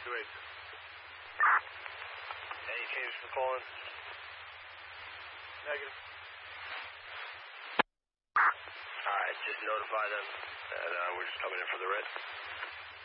Any changes for calling? Negative. Alright, just notify them that we're just coming in for the red.